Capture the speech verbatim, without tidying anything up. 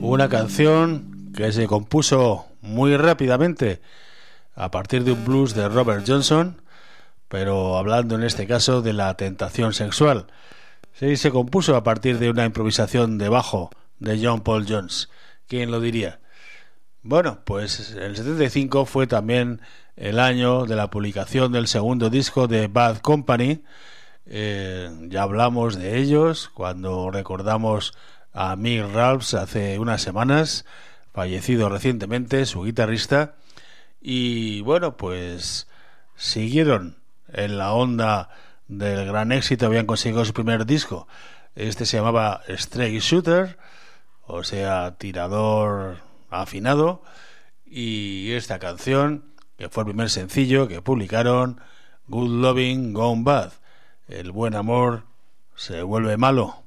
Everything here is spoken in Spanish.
Una canción que se compuso muy rápidamente a partir de un blues de Robert Johnson, pero hablando en este caso de la tentación sexual. Sí, se compuso a partir de una improvisación de bajo de John Paul Jones. ¿Quién lo diría? Bueno, pues el setenta y cinco fue también el año de la publicación del segundo disco de Bad Company. Eh, ya hablamos de ellos cuando recordamos a Mick Ralphs hace unas semanas, fallecido recientemente, su guitarrista. Y bueno, pues siguieron en la onda del gran éxito, habían conseguido su primer disco. Este se llamaba Straight Shooter, o sea, tirador afinado, y esta canción, que fue el primer sencillo que publicaron, Good Loving Gone Bad, el buen amor se vuelve malo.